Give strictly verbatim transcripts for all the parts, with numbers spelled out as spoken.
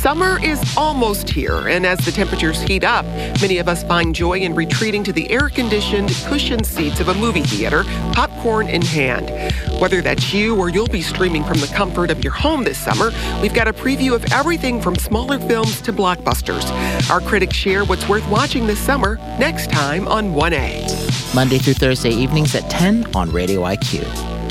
Summer is almost here, and as the temperatures heat up, many of us find joy in retreating to the air-conditioned, cushioned seats of a movie theater, popcorn in hand. Whether that's you or you'll be streaming from the comfort of your home this summer, we've got a preview of everything from smaller films to blockbusters. Our critics share what's worth watching this summer next time on one A. Monday through Thursday evenings at ten on Radio I Q.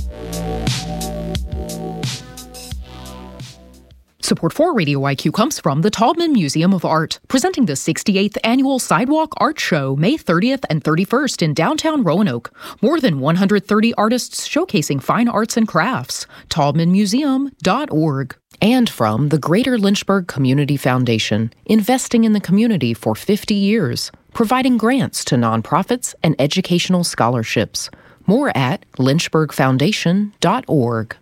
Support for Radio I Q comes from the Taubman Museum of Art, presenting the sixty-eighth Annual Sidewalk Art Show May thirtieth and thirty-first in downtown Roanoke. More than one hundred thirty artists showcasing fine arts and crafts. taubman museum dot org. And from the Greater Lynchburg Community Foundation, investing in the community for fifty years, providing grants to nonprofits and educational scholarships. More at lynchburg foundation dot org.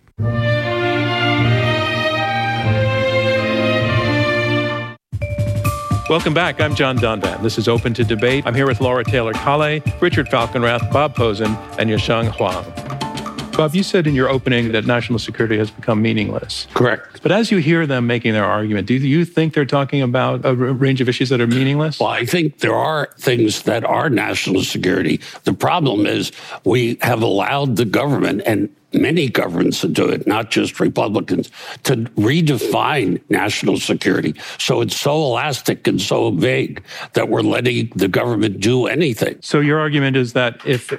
Welcome back. I'm John Donvan. This is Open to Debate. I'm here with Laura Taylor-Kalle, Richard Falkenrath, Bob Posen, and Yasheng Huang. Bob, you said in your opening that national security has become meaningless. Correct. But as you hear them making their argument, do you think they're talking about a range of issues that are meaningless? Well, I think there are things that are national security. The problem is we have allowed the government, and many governments to do it, not just Republicans, to redefine national security. So it's so elastic and so vague that we're letting the government do anything. So your argument is that if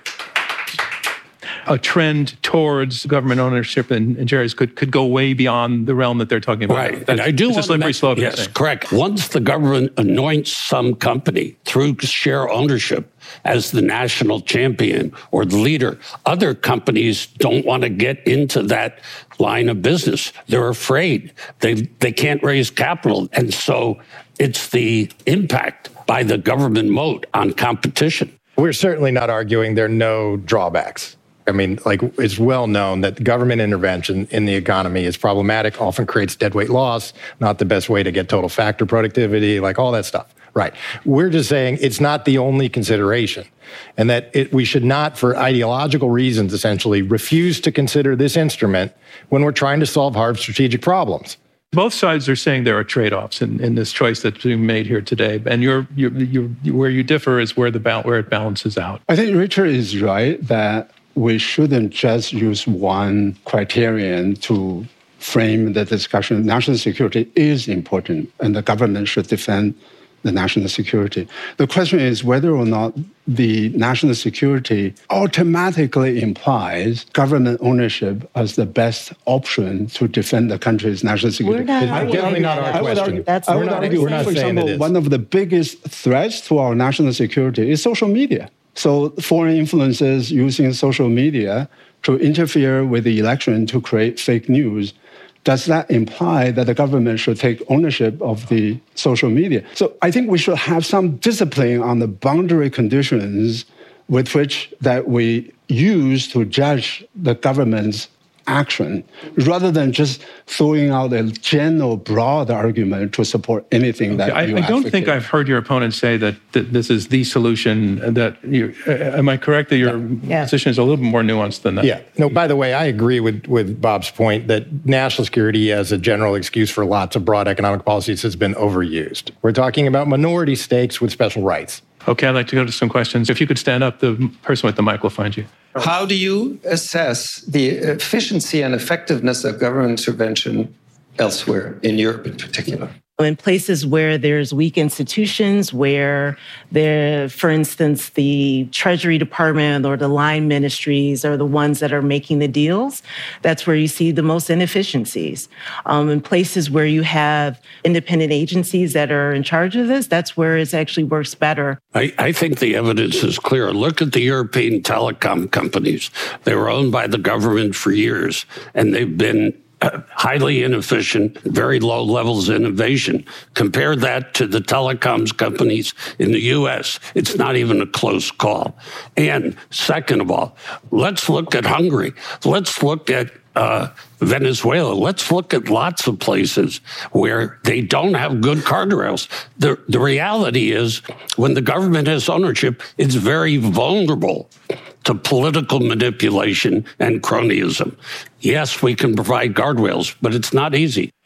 a trend towards government ownership and, and shares could, could go way beyond the realm that they're talking about. Right. That's, and I do it's just slippery mention, slope. Yes, correct. Once the government anoints some company through share ownership as the national champion or the leader, other companies don't want to get into that line of business. They're afraid. They they can't raise capital. And so it's the impact by the government moat on competition. We're certainly not arguing there are no drawbacks. I mean, like, it's well known that government intervention in the economy is problematic, often creates deadweight loss, not the best way to get total factor productivity, like all that stuff. Right. We're just saying it's not the only consideration, and that it, we should not, for ideological reasons, essentially, refuse to consider this instrument when we're trying to solve hard strategic problems. Both sides are saying there are trade-offs in, in this choice that's being made here today, and you're, you're, you're, where you differ is where the where it balances out. I think Richard is right that we shouldn't just use one criterion to frame the discussion. National security is important, and the government should defend the national security. The question is whether or not the national security automatically implies government ownership as the best option to defend the country's national security. We're not it's definitely not our question. Argue, That's I would not, argue, we're not for example, one of the biggest threats to our national security is social media. So foreign influences using social media to interfere with the election to create fake news. Does that imply that the government should take ownership of the social media? So I think we should have some discipline on the boundary conditions with which that we use to judge the government's action, rather than just throwing out a general, broad argument to support anything that okay, you I, I don't advocate. think I've heard your opponent say that, that this is the solution. That you, uh, am I correct that your yeah. position is a little bit more nuanced than that? Yeah. No, by the way, I agree with, with Bob's point that national security as a general excuse for lots of broad economic policies has been overused. We're talking about minority stakes with special rights. Okay, I'd like to go to some questions. If you could stand up, the person with the mic will find you. How do you assess the efficiency and effectiveness of government intervention elsewhere, in Europe in particular? In places where there's weak institutions, where there, for instance, the Treasury Department or the line ministries are the ones that are making the deals, that's where you see the most inefficiencies. Um, in places where you have independent agencies that are in charge of this, that's where it actually works better. I, I think the evidence is clear. Look at the European telecom companies. They were owned by the government for years, and they've been highly inefficient, very low levels of innovation. Compare that to the telecoms companies in the U S. It's not even a close call. And second of all, let's look at Hungary. Let's look at uh, Venezuela. Let's look at lots of places where they don't have good guardrails. The, the reality is when the government has ownership, it's very vulnerable to political manipulation and cronyism. Yes, we can provide guardrails, but it's not easy.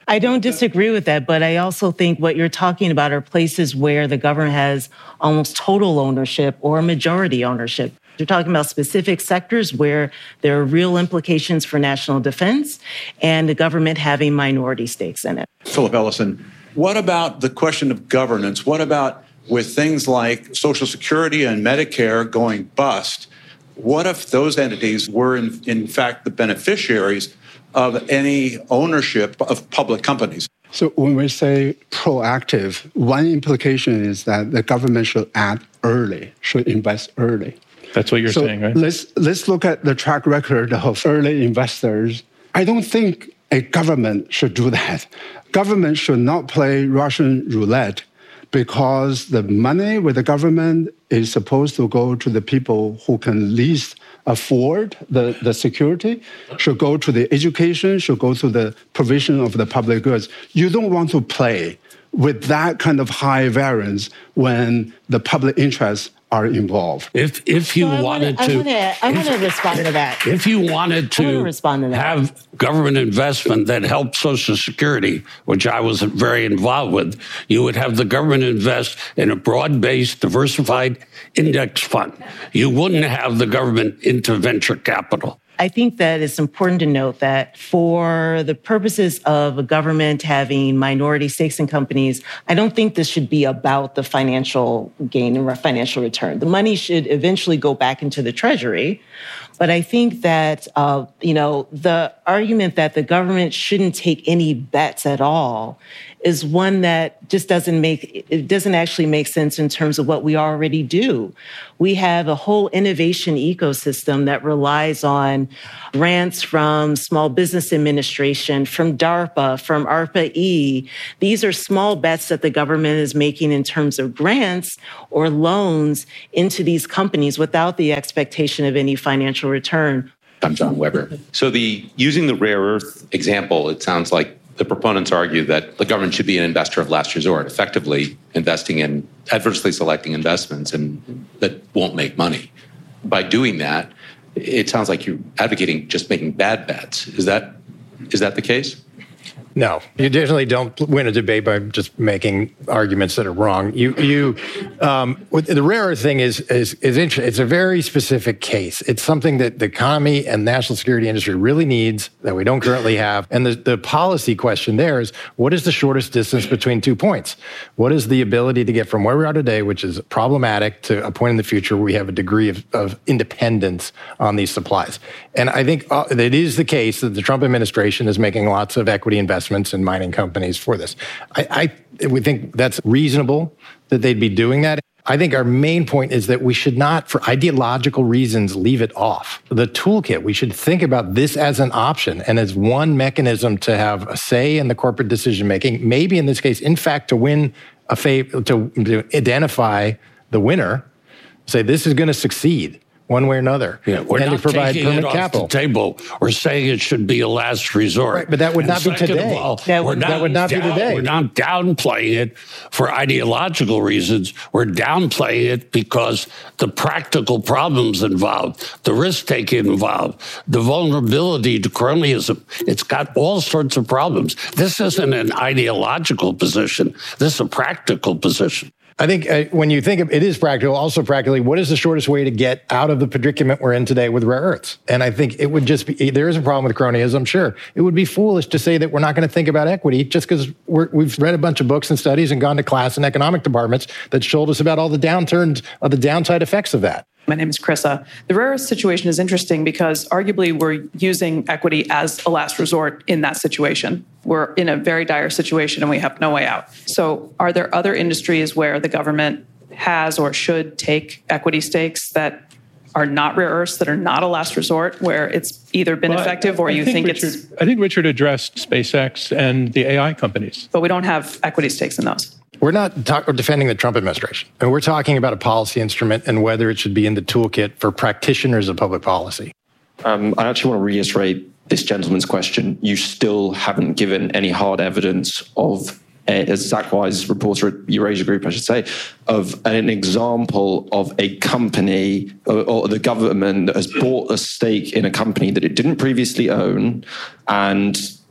I don't disagree with that, but I also think what you're talking about are places where the government has almost total ownership or majority ownership. You're talking about specific sectors where there are real implications for national defense and the government having minority stakes in it. Philip Ellison, what about the question of governance? What about with things like Social Security and Medicare going bust? What if those entities were, in, in fact, the beneficiaries of any ownership of public companies? So when we say proactive, one implication is that the government should act early, should invest early. That's what you're so saying, right? Let's, let's look at the track record of early investors. I don't think a government should do that. Government should not play Russian roulette because the money with the government is supposed to go to the people who can least afford the, the security, should go to the education, should go to the provision of the public goods. You don't want to play with that kind of high variance when the public interests are involved. If if you so wanted wanna, to, I want to, I want to respond to that. If you wanted to, respond to that. have government investment that helped Social Security, which I was very involved with, you would have the government invest in a broad-based, diversified index fund. You wouldn't have the government into venture capital. I think that it's important to note that for the purposes of a government having minority stakes in companies, I don't think this should be about the financial gain and financial return. The money should eventually go back into the Treasury. But I think that, uh, you know, the argument that the government shouldn't take any bets at all is one that just doesn't make, it doesn't actually make sense in terms of what we already do. We have a whole innovation ecosystem that relies on grants from Small Business Administration, from DARPA, from ARPA-E. These are small bets that the government is making in terms of grants or loans into these companies without the expectation of any financial return. I'm John Weber. So the using the rare earth example, it sounds like the proponents argue that the government should be an investor of last resort, effectively investing in adversely selecting investments and that won't make money. By doing that, it sounds like you're advocating just making bad bets. Is that is that the case? No, you definitely don't win a debate by just making arguments that are wrong. You, you, um, the rare earth thing is is is interesting. It's a very specific case. It's something that the economy and national security industry really needs that we don't currently have. And the the policy question there is, what is the shortest distance between two points? What is the ability to get from where we are today, which is problematic, to a point in the future where we have a degree of, of independence on these supplies? And I think uh, it is the case that the Trump administration is making lots of equity investments in mining companies for this. I, I we think that's reasonable that they'd be doing that. I think our main point is that we should not, for ideological reasons, leave it off the toolkit. We should think about this as an option and as one mechanism to have a say in the corporate decision-making, maybe in this case, in fact, to win a favor, to, to identify the winner, say this is going to succeed one way or another, yeah, we're and not to provide taking permanent it off capital. The table. We're saying it should be a last resort. Right, but that would not and be today. All, that, would, not that would not down, be today. We're not downplaying it for ideological reasons. We're downplaying it because the practical problems involved, the risk-taking involved, the vulnerability to cronyism, it's got all sorts of problems. This isn't an ideological position. This is a practical position. I think uh, when you think of it is practical, also practically, what is the shortest way to get out of the predicament we're in today with rare earths? And I think it would just be, there is a problem with cronyism, sure. It would be foolish to say that we're not going to think about equity just because we've read a bunch of books and studies and gone to class in economic departments that showed us about all the downturns, of the downside effects of that. My name is Krissa. The rare earth situation is interesting because arguably we're using equity as a last resort in that situation. We're in a very dire situation and we have no way out. So are there other industries where the government has or should take equity stakes that are not rare earths, that are not a last resort, where it's either been well, effective or I, I you think, think Richard, it's... I think Richard addressed SpaceX and the A I companies. But we don't have equity stakes in those. We're not talk, defending the Trump administration. And we're talking about a policy instrument and whether it should be in the toolkit for practitioners of public policy. Um, I actually want to reiterate this gentleman's question. You still haven't given any hard evidence of, uh, as Zach Wise, reporter at Eurasia Group, I should say, of an example of a company or, or the government that has bought a stake in a company that it didn't previously own and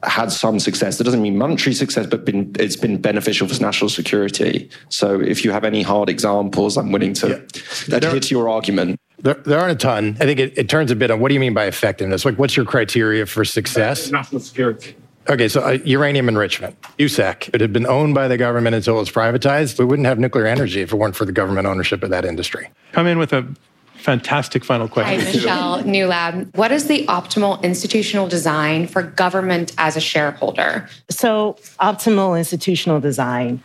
had some success. That doesn't mean monetary success, but been, it's been beneficial for national security. So if you have any hard examples, I'm willing to yeah. adhere to your argument. There, there aren't a ton. I think it, it turns a bit on what do you mean by effectiveness? Like, what's your criteria for success? National security. Okay, so uh, uranium enrichment, U S A C. It had been owned by the government until it was privatized. We wouldn't have nuclear energy if it weren't for the government ownership of that industry. Come in with a fantastic final question. Hi, Michelle Newlab. What is the optimal institutional design for government as a shareholder? So, optimal institutional design,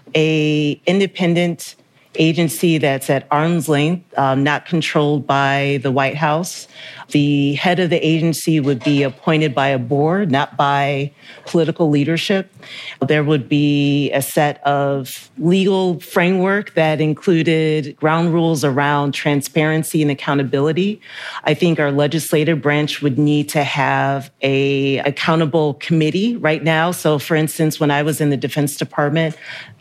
a independent agency that's at arm's length, um, not controlled by the White House. The head of the agency would be appointed by a board, not by political leadership. There would be a set of legal framework that included ground rules around transparency and accountability. I think our legislative branch would need to have a accountable committee right now. So, for instance, when I was in the Defense Department,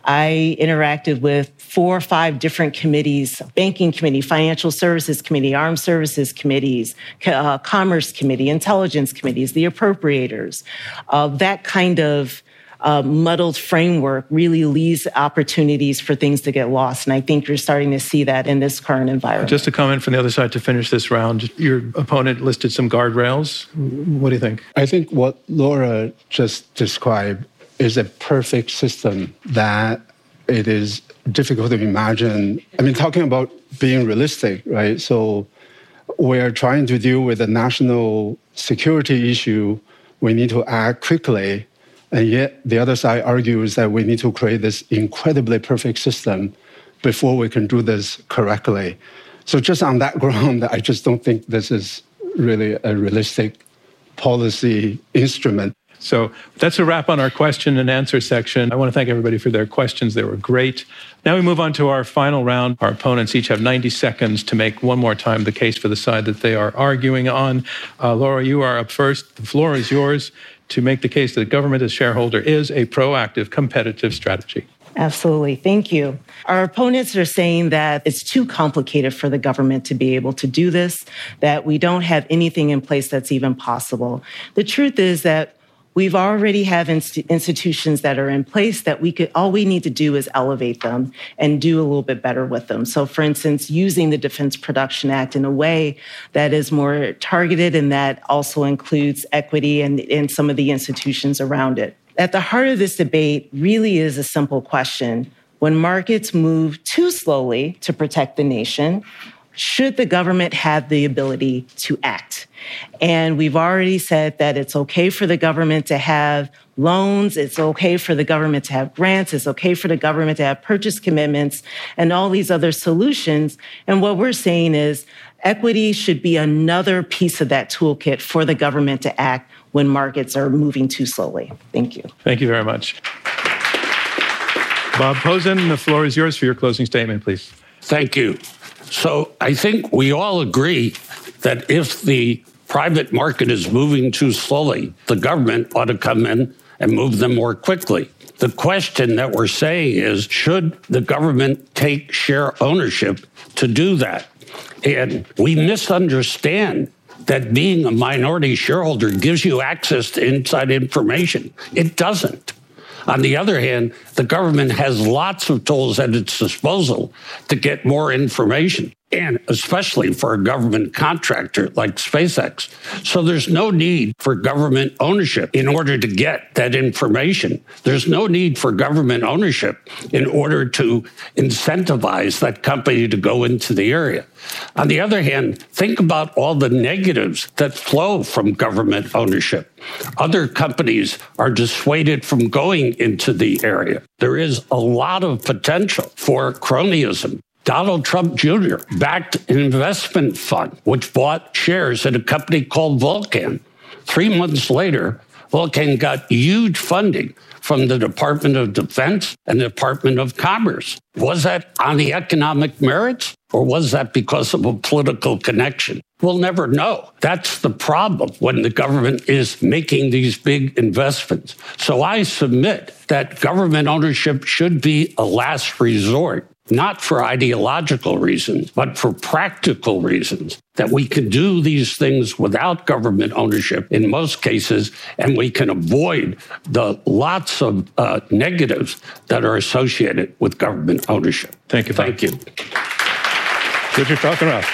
I interacted with four or five different committees: banking committee, financial services committee, armed services committees, uh, commerce committee, intelligence committees, the appropriators. Uh, that kind of uh, muddled framework really leaves opportunities for things to get lost. And I think you're starting to see that in this current environment. Just a comment from the other side to finish this round. Your opponent listed some guardrails. What do you think? I think what Laura just described is a perfect system that it is difficult to imagine. I mean, talking about being realistic, right? So we're trying to deal with a national security issue. We need to act quickly. And yet the other side argues that we need to create this incredibly perfect system before we can do this correctly. So just on that ground, I just don't think this is really a realistic policy instrument. So that's a wrap on our question and answer section. I want to thank everybody for their questions. They were great. Now we move on to our final round. Our opponents each have ninety seconds to make one more time the case for the side that they are arguing on. Uh, Laura, you are up first. The floor is yours to make the case that government as shareholder is a proactive, competitive strategy. Absolutely. Thank you. Our opponents are saying that it's too complicated for the government to be able to do this, that we don't have anything in place that's even possible. The truth is that we've already have inst- institutions that are in place that we could, all we need to do is elevate them and do a little bit better with them. So for instance, using the Defense Production Act in a way that is more targeted and that also includes equity and, and some of the institutions around it. At the heart of this debate really is a simple question. When markets move too slowly to protect the nation, should the government have the ability to act? And we've already said that it's okay for the government to have loans, it's okay for the government to have grants, it's okay for the government to have purchase commitments and all these other solutions. And what we're saying is equity should be another piece of that toolkit for the government to act when markets are moving too slowly. Thank you. Thank you very much. Bob Posen, the floor is yours for your closing statement, please. Thank you. So I think we all agree that if the private market is moving too slowly, the government ought to come in and move them more quickly. The question that we're saying is, should the government take share ownership to do that? And we misunderstand that being a minority shareholder gives you access to inside information. It doesn't. On the other hand, the government has lots of tools at its disposal to get more information, and especially for a government contractor like SpaceX. So there's no need for government ownership in order to get that information. There's no need for government ownership in order to incentivize that company to go into the area. On the other hand, think about all the negatives that flow from government ownership. Other companies are dissuaded from going into the area. There is a lot of potential for cronyism. Donald Trump Junior backed an investment fund which bought shares in a company called Vulcan. Three months later, Vulcan got huge funding from the Department of Defense and the Department of Commerce. Was that on the economic merits? Or was that because of a political connection? We'll never know. That's the problem when the government is making these big investments. So I submit that government ownership should be a last resort, not for ideological reasons, but for practical reasons, that we can do these things without government ownership in most cases, and we can avoid the lots of uh, negatives that are associated with government ownership. Thank you. Thank you. Richard Falkenrath.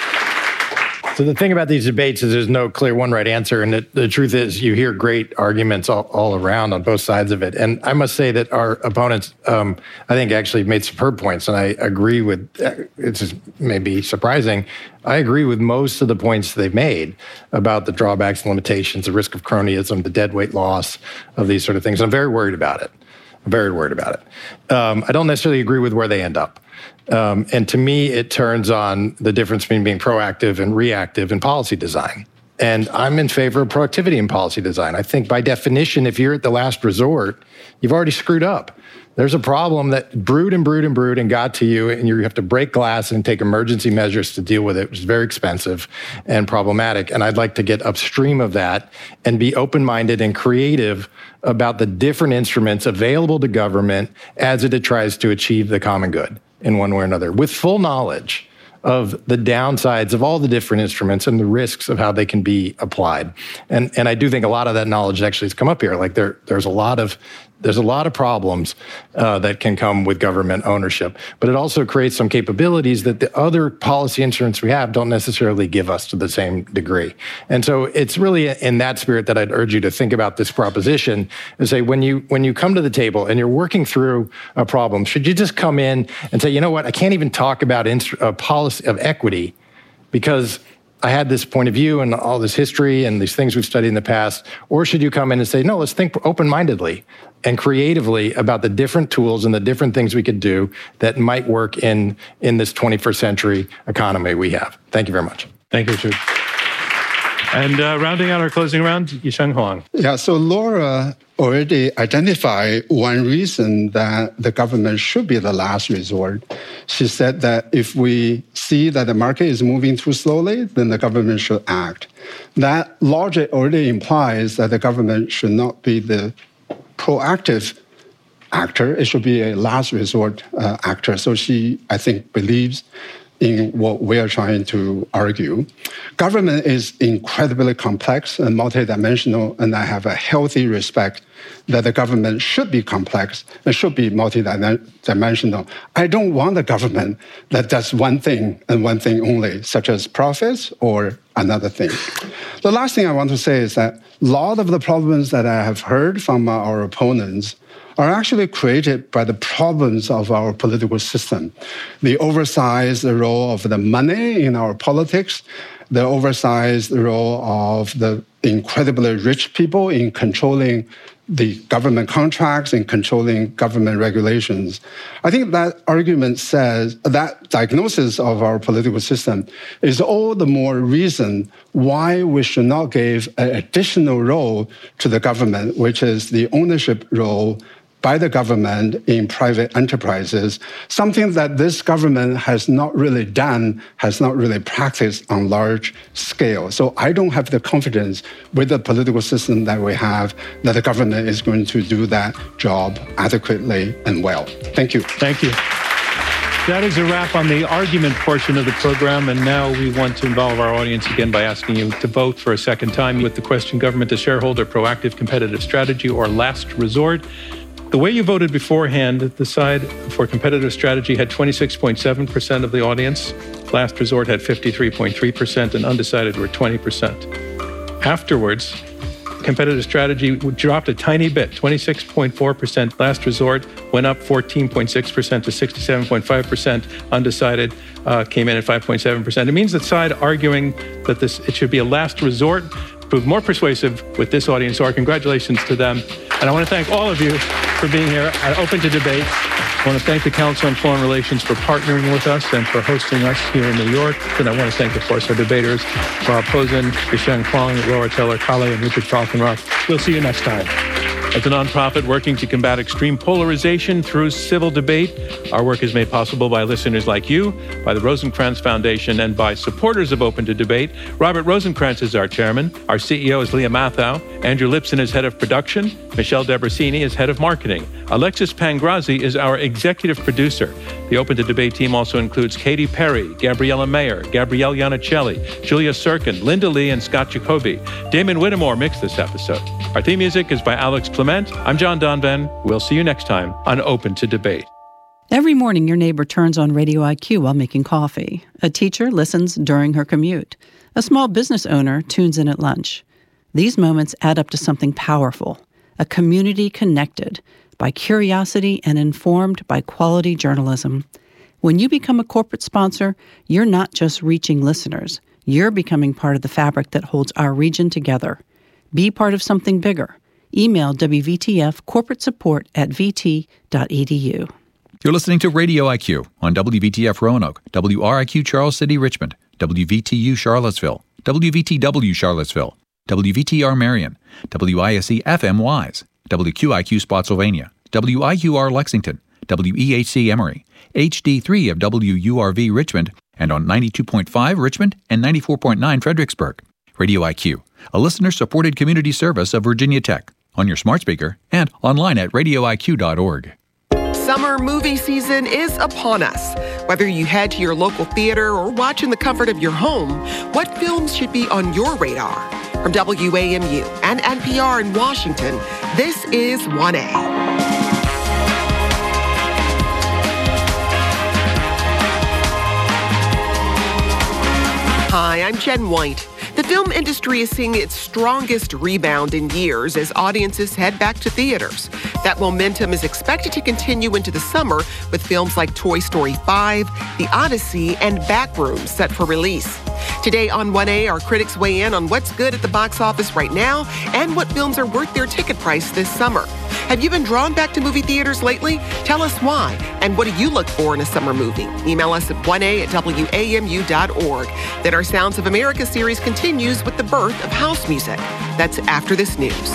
So the thing about these debates is there's no clear one right answer. And the, the truth is you hear great arguments all, all around on both sides of it. And I must say that our opponents, um, I think, actually made superb points. And I agree with, it's maybe surprising, I agree with most of the points they've made about the drawbacks and limitations, the risk of cronyism, the deadweight loss of these sort of things. I'm very worried about it. I'm very worried about it. Um, I don't necessarily agree with where they end up. Um, and to me, it turns on the difference between being proactive and reactive in policy design. And I'm in favor of proactivity in policy design. I think by definition, if you're at the last resort, you've already screwed up. There's a problem that brewed and brewed and brewed and got to you, and you have to break glass and take emergency measures to deal with it, which is very expensive and problematic. And I'd like to get upstream of that and be open-minded and creative about the different instruments available to government as it tries to achieve the common good in one way or another, with full knowledge of the downsides of all the different instruments and the risks of how they can be applied. And and I do think a lot of that knowledge actually has come up here. Like there there's a lot of there's a lot of problems uh, that can come with government ownership, but it also creates some capabilities that the other policy instruments we have don't necessarily give us to the same degree. And so it's really in that spirit that I'd urge you to think about this proposition and say, when you when you come to the table and you're working through a problem, should you just come in and say, you know what, I can't even talk about inst- uh, policy of equity because I had this point of view and all this history and these things we've studied in the past? Or should you come in and say, no, let's think open-mindedly and creatively about the different tools and the different things we could do that might work in, in this twenty-first century economy we have. Thank you very much. Thank you, Richard. And uh, rounding out our closing round, Yisheng Huang. Yeah, so Laura already identified one reason that the government should be the last resort. She said that if we see that the market is moving too slowly, then the government should act. That logic already implies that the government should not be the proactive actor. It should be a last resort uh, actor. So she, I think, believes in what we are trying to argue. Government is incredibly complex and multidimensional, and I have a healthy respect that the government should be complex and should be multidimensional. I don't want a government that does one thing and one thing only, such as profits or another thing. The last thing I want to say is that a lot of the problems that I have heard from our opponents are actually created by the problems of our political system. The oversized role of the money in our politics, the oversized role of the incredibly rich people in controlling the government contracts and controlling government regulations. I think that argument says, that diagnosis of our political system is all the more reason why we should not give an additional role to the government, which is the ownership role by the government in private enterprises, something that this government has not really done, has not really practiced on large scale. So I don't have the confidence with the political system that we have that the government is going to do that job adequately and well. Thank you. Thank you. That is a wrap on the argument portion of the program, and now we want to involve our audience again by asking you to vote for a second time with the question, government to shareholder, proactive competitive strategy, or last resort. The way you voted beforehand, the side for competitive strategy had twenty-six point seven percent of the audience. Last resort had fifty-three point three percent, and undecided were twenty percent. Afterwards, competitive strategy dropped a tiny bit, twenty-six point four percent. Last resort went up fourteen point six percent to sixty-seven point five percent. Undecided uh, came in at five point seven percent. It means the side arguing that this it should be a last resort proved more persuasive with this audience. So our congratulations to them. And I want to thank all of you for being here at Open to Debate. I want to thank the Council on Foreign Relations for partnering with us and for hosting us here in New York. And I want to thank, of course, our debaters, Rob Posen, Yisheng Huang, Laura Taylor-Kalle, and Richard Falkenrath. We'll see you next time. As a nonprofit working to combat extreme polarization through civil debate, our work is made possible by listeners like you, by the Rosencrantz Foundation, and by supporters of Open to Debate. Robert Rosencrantz is our chairman. Our C E O is Leah Mathau. Andrew Lipson is head of production. Michelle Debrasini is head of marketing. Alexis Pangrazi is our executive producer. The Open to Debate team also includes Katy Perry, Gabriella Mayer, Gabrielle Iannicelli, Julia Serkin, Linda Lee, and Scott Jacoby. Damon Whittemore mixed this episode. Our theme music is by Alex Clement. I'm John Donvan. We'll see you next time on Open to Debate. Every morning, your neighbor turns on Radio I Q while making coffee. A teacher listens during her commute. A small business owner tunes in at lunch. These moments add up to something powerful, a community connected by curiosity and informed by quality journalism. When you become a corporate sponsor, you're not just reaching listeners. You're becoming part of the fabric that holds our region together. Be part of something bigger. Email W V T F corporate support at v t dot e d u. You're listening to Radio I Q on W V T F Roanoke, W R I Q Charles City Richmond, W V T U Charlottesville, W V T W Charlottesville, W V T R Marion, W I S E F M Wise, W Q I Q Spotsylvania, W I U R Lexington, W E H C Emory, H D three of W U R V Richmond, and on ninety-two point five Richmond and ninety-four point nine Fredericksburg. Radio I Q, a listener-supported community service of Virginia Tech, on your smart speaker and online at radio I Q dot org. Summer movie season is upon us. Whether you head to your local theater or watch in the comfort of your home, what films should be on your radar? From W A M U and N P R in Washington, this is one A. Hi, I'm Jen White. The film industry is seeing its strongest rebound in years as audiences head back to theaters. That momentum is expected to continue into the summer with films like Toy Story five, The Odyssey, and Backrooms set for release. Today on one A, our critics weigh in on what's good at the box office right now and what films are worth their ticket price this summer. Have you been drawn back to movie theaters lately? Tell us why, and what do you look for in a summer movie? Email us at one A at W A M U dot org. Then our Sounds of America series continues with the birth of house music. That's after this news.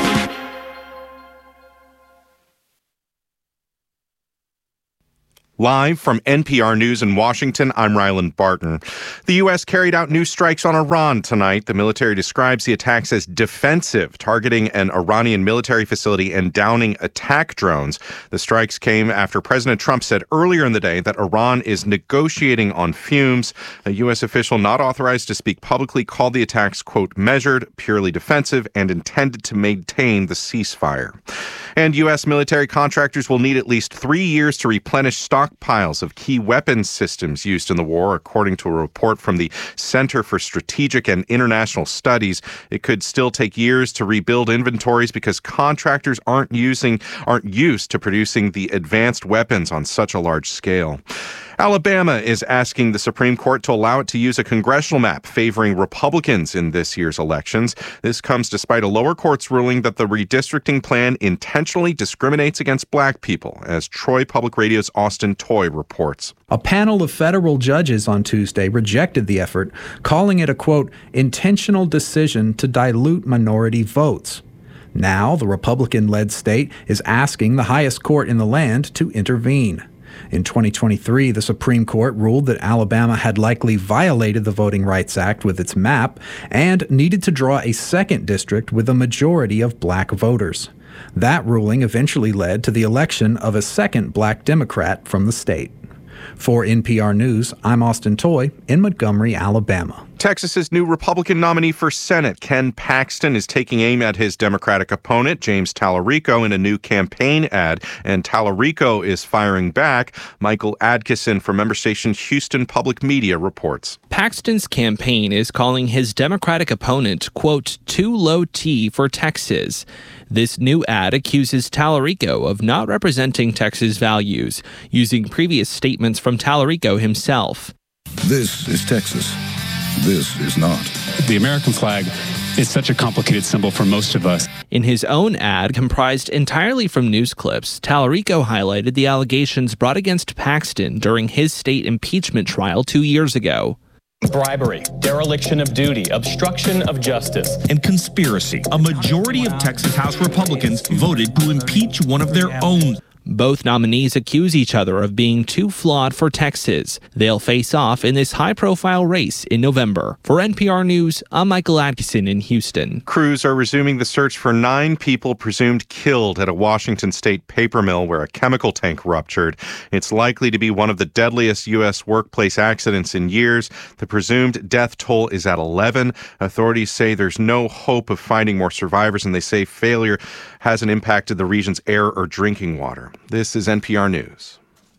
Live from N P R News in Washington, I'm Ryland Barton. The U S carried out new strikes on Iran tonight. The military describes the attacks as defensive, targeting an Iranian military facility and downing attack drones. The strikes came after President Trump said earlier in the day that Iran is negotiating on fumes. A U S official not authorized to speak publicly called the attacks, quote, measured, purely defensive, and intended to maintain the ceasefire. And U S military contractors will need at least three years to replenish stockpiles of key weapons systems used in the war, according to a report from the Center for Strategic and International Studies. It could still take years to rebuild inventories because contractors aren't using aren't used to producing the advanced weapons on such a large scale. Alabama is asking the Supreme Court to allow it to use a congressional map favoring Republicans in this year's elections. This comes despite a lower court's ruling that the redistricting plan intentionally discriminates against black people, as Troy Public Radio's Austin Toy reports. A panel of federal judges on Tuesday rejected the effort, calling it a, quote, intentional decision to dilute minority votes. Now, the Republican-led state is asking the highest court in the land to intervene. In twenty twenty-three, the Supreme Court ruled that Alabama had likely violated the Voting Rights Act with its map and needed to draw a second district with a majority of black voters. That ruling eventually led to the election of a second black Democrat from the state. For N P R News, I'm Austin Toy in Montgomery, Alabama. Texas's new Republican nominee for Senate, Ken Paxton, is taking aim at his Democratic opponent, James Tallarico, in a new campaign ad, and Tallarico is firing back. Michael Adkison from member station Houston Public Media reports. Paxton's campaign is calling his Democratic opponent, quote, too low T for Texas. This new ad accuses Tallarico of not representing Texas values, using previous statements from Tallarico himself. This is Texas. This is not. The American flag is such a complicated symbol for most of us. In his own ad, comprised entirely from news clips, Tallarico highlighted the allegations brought against Paxton during his state impeachment trial two years ago. Bribery, dereliction of duty, obstruction of justice, and conspiracy. A majority of Texas House Republicans voted to impeach one of their own. Both nominees accuse each other of being too flawed for Texas. They'll face off in this high-profile race in November. For N P R News, I'm Michael Atkinson in Houston. Crews are resuming the search for nine people presumed killed at a Washington state paper mill where a chemical tank ruptured. It's likely to be one of the deadliest U S workplace accidents in years. The presumed death toll is at eleven. Authorities say there's no hope of finding more survivors, and they say failure hasn't impacted the region's air or drinking water. This is N P R News.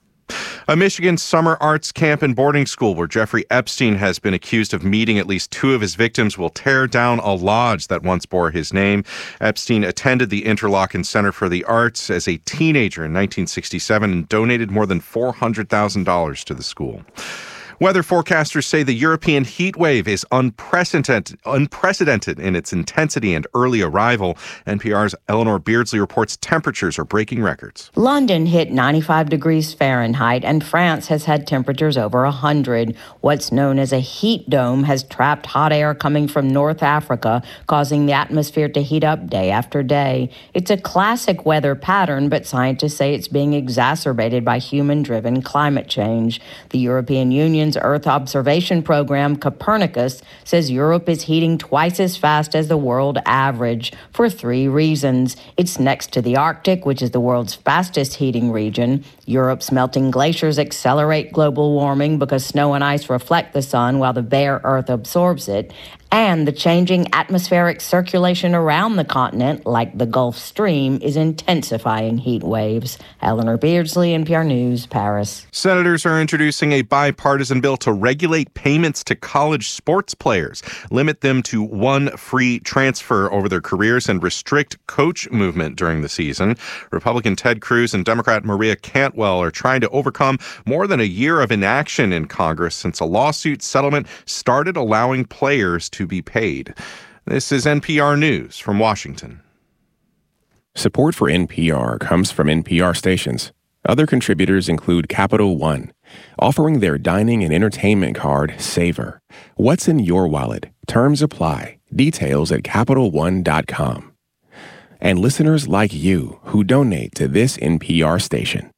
A Michigan summer arts camp and boarding school where Jeffrey Epstein has been accused of meeting at least two of his victims will tear down a lodge that once bore his name. Epstein attended the Interlochen Center for the Arts as a teenager in nineteen sixty-seven and donated more than four hundred thousand dollars to the school. Weather forecasters say the European heat wave is unprecedented, unprecedented in its intensity and early arrival. N P R's Eleanor Beardsley reports temperatures are breaking records. London hit ninety-five degrees Fahrenheit, and France has had temperatures over one hundred. What's known as a heat dome has trapped hot air coming from North Africa, causing the atmosphere to heat up day after day. It's a classic weather pattern, but scientists say it's being exacerbated by human-driven climate change. The European Union's Earth observation program, Copernicus, says Europe is heating twice as fast as the world average for three reasons. It's next to the Arctic, which is the world's fastest heating region. Europe's melting glaciers accelerate global warming because snow and ice reflect the sun while the bare Earth absorbs it. And the changing atmospheric circulation around the continent, like the Gulf Stream, is intensifying heat waves. Eleanor Beardsley, N P R News, Paris. Senators are introducing a bipartisan bill to regulate payments to college sports players, limit them to one free transfer over their careers, and restrict coach movement during the season. Republican Ted Cruz and Democrat Maria Cantwell are trying to overcome more than a year of inaction in Congress since a lawsuit settlement started allowing players to be paid. This is N P R News from Washington. Support for N P R comes from N P R stations. Other contributors include Capital One, offering their dining and entertainment card, Savor. What's in your wallet? Terms apply. Details at Capital One dot com. And listeners like you who donate to this N P R station.